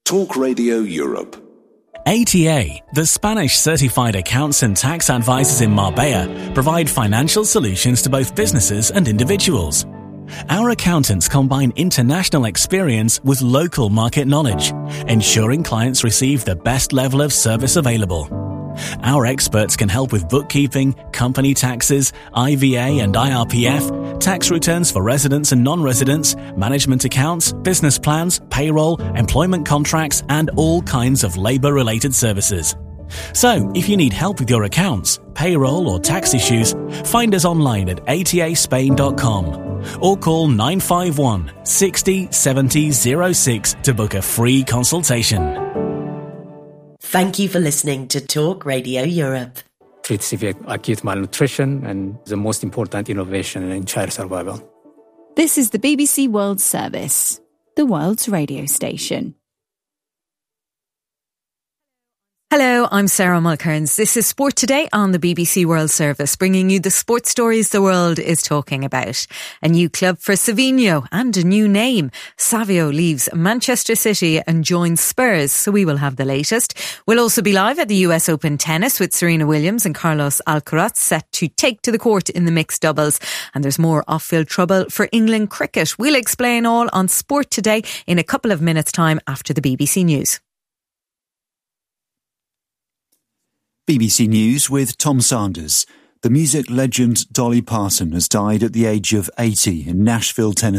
Talk Radio Europe. ATA, the Spanish certified accounts and tax advisors in Marbella, provide financial solutions to both businesses and individuals. Our accountants combine international experience with local market knowledge, ensuring clients receive the best level of service available. Our experts can help with bookkeeping, company taxes, IVA and IRPF, tax returns for residents and non-residents, management accounts, business plans, payroll, employment contracts, and all kinds of labour-related services. So, if you need help with your accounts, payroll or tax issues, find us online at ataspain.com or call 951 60 70 06 to book a free consultation. Thank you for listening to Talk Radio Europe. Treat severe acute malnutrition and the most important innovation in child survival. This is the BBC World Service, the world's radio station. Hello, I'm Sarah Mulcairns. This is Sport Today on the BBC World Service, bringing you the sports stories the world is talking about. A new club for Savinho and a new name. Savio leaves Manchester City and joins Spurs, so we will have the latest. We'll also be live at the US Open Tennis with Serena Williams and Carlos Alcaraz set to take to the court in the mixed doubles. And there's more off-field trouble for England cricket. We'll explain all on Sport Today in a couple of minutes' time after the BBC News. BBC News with Tom Sanders. The music legend Dolly Parton has died at the age of 80 in Nashville, Tennessee.